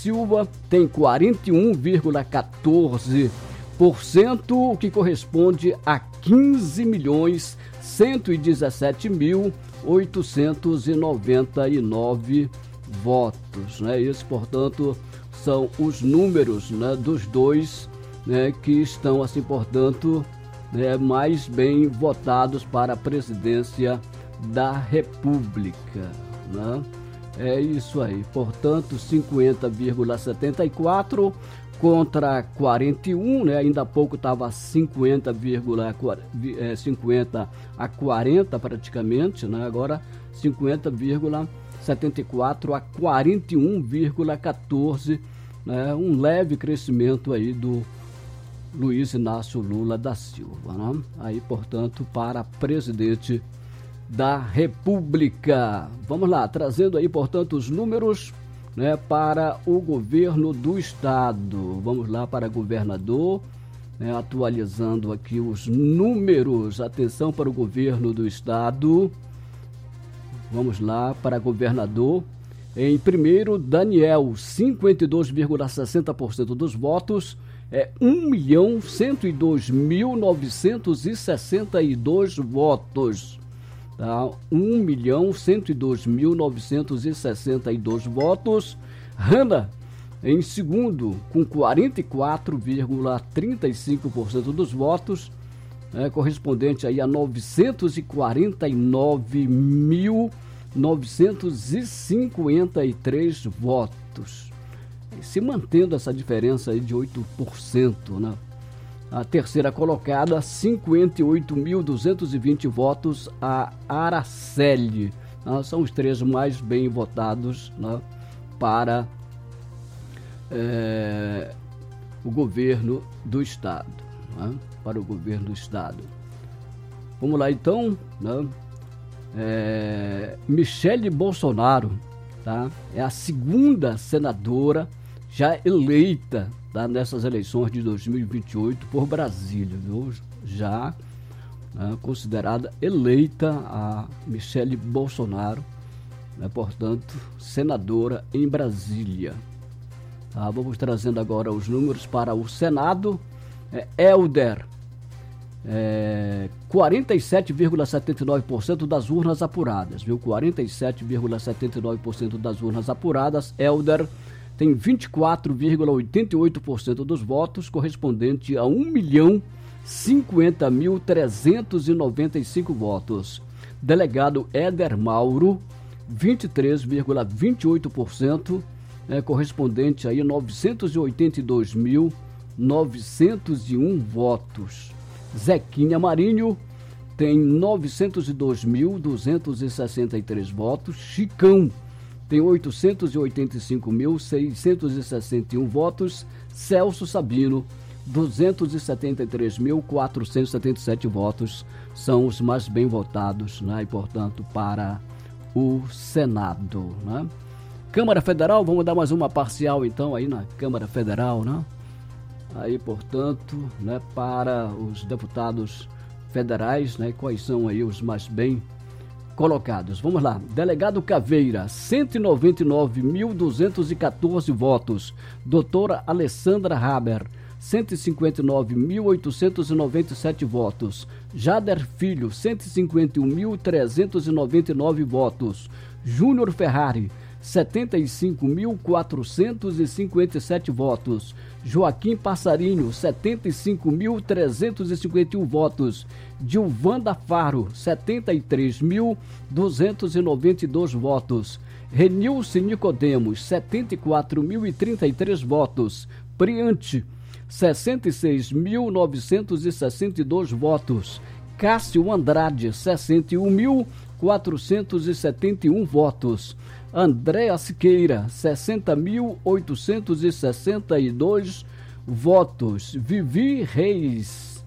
Silva tem 41,14%, o que corresponde a 15.117.899 votos, né? Isso, portanto, são os números, né, dos dois, né, que estão, assim, portanto, né, mais bem votados para a presidência da República, né? É isso aí, portanto, 50,74 contra 41, né? Ainda há pouco estava 50 a 40 praticamente, né? Agora 50,74 a 41,14, né? Um leve crescimento aí do Luiz Inácio Lula da Silva, né? Aí, portanto, para presidente da República. Vamos lá, trazendo aí, portanto, os números, né, para o governo do estado. Vamos lá para governador, né, atualizando aqui os números. Atenção para o governo do estado. Vamos lá para governador. Em primeiro, Daniel, 52,60% dos votos, 1.102.962 votos. Tá? 1.102.962 votos. Hanna, em segundo, com 44,35% dos votos, correspondente aí a 949.953 votos. E se mantendo essa diferença aí de 8%, né? A terceira colocada, 58.220 votos, a Araceli. São os três mais bem votados, né, para o governo do estado. Né, para o governo do estado. Vamos lá então, né? Michele Bolsonaro, tá? É a segunda senadora já eleita, tá, nessas eleições de 2028 por Brasília, viu? Já, né, considerada eleita a Michele Bolsonaro, né, portanto, senadora em Brasília. Tá, vamos trazendo agora os números para o Senado. Helder, 47,79% das urnas apuradas, viu? 47,79% das urnas apuradas. Helder tem 24,88% dos votos, correspondente a 1.050.395 votos. Delegado Éder Mauro, 23,28%, correspondente aí a 982.901 votos. Zequinha Marinho tem 902.263 votos. Chicão tem 885.661 votos. Celso Sabino, 273.477 votos. São os mais bem votados, né? E, portanto, para o Senado, né? Câmara Federal, vamos dar mais uma parcial, então, aí na Câmara Federal, né? Aí, portanto, né, para os deputados federais, né? Quais são aí os mais bem colocados? Vamos lá. Delegado Caveira, 199.214 votos. Doutora Alessandra Haber, 159.897 votos. Jader Filho, 151.399 votos. Júnior Ferrari, 75.457 votos. Joaquim Passarinho, 75.351 votos. Dilvanda Faro, 73.292 votos. Renilce Nicodemos, 74.033 votos. Priante, 66.962 votos. Cássio Andrade, 61.471 votos. Andréa Siqueira, 60.862 votos. Vivi Reis,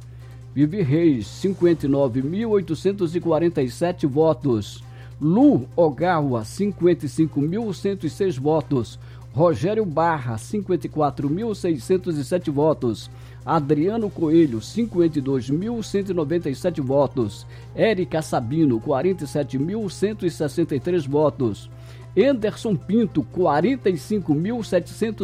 59.847 votos. Lu Ogawa, 55.106 votos. Rogério Barra, 54.607 votos. Adriano Coelho, 52.197 votos. Érica Sabino, 47.163 votos. Anderson Pinto, 45.700